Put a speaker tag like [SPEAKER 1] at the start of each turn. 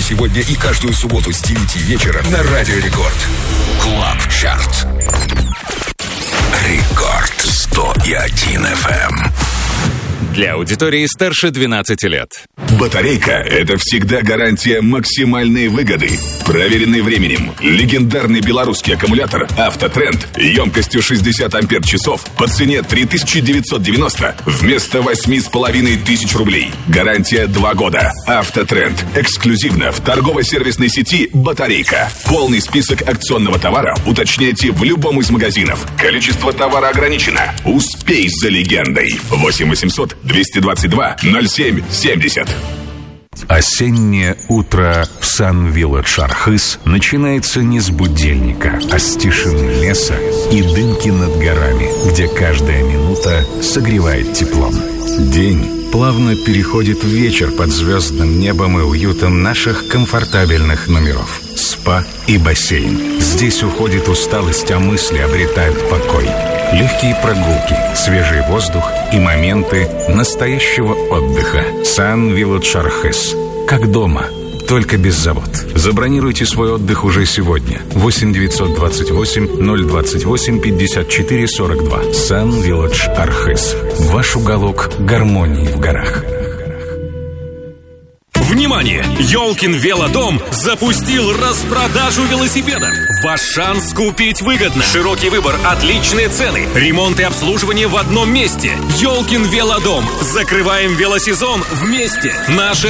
[SPEAKER 1] сегодня и каждую субботу с 9 вечера на Радио Рекорд. Клаб Чарт. Рекорд 101 FM.
[SPEAKER 2] Для аудитории старше 12 лет.
[SPEAKER 3] Батарейка – это всегда гарантия максимальной выгоды. Проверенный временем, легендарный белорусский аккумулятор «Автотренд» емкостью 60 ампер-часов по цене 3990 вместо 8500 рублей. Гарантия 2 года. «Автотренд» эксклюзивно в торгово-сервисной сети «Батарейка». Полный список акционного товара уточняйте в любом из магазинов. Количество товара ограничено. Успей за легендой. 8 800 222 07 70.
[SPEAKER 4] Осеннее утро в Сан-Вилледж Архыз начинается не с будильника, а с тишины леса и дымки над горами, где каждая минута согревает теплом. День плавно переходит в вечер под звездным небом и уютом наших комфортабельных номеров. Спа и бассейн. Здесь уходит усталость, а мысли обретают покой. Легкие прогулки, свежий воздух и моменты настоящего отдыха. Сан-Вилледж Архыз. Как дома, только без забот. Забронируйте свой отдых уже сегодня. 8 928 028 54 42. Сан-Вилледж Архыз. Ваш уголок гармонии в горах.
[SPEAKER 5] Внимание! Ёлкин Велодом запустил распродажу велосипедов. Ваш шанс купить выгодно. Широкий выбор, отличные цены. Ремонт и обслуживание в одном месте. Ёлкин Велодом. Закрываем велосезон вместе. Наши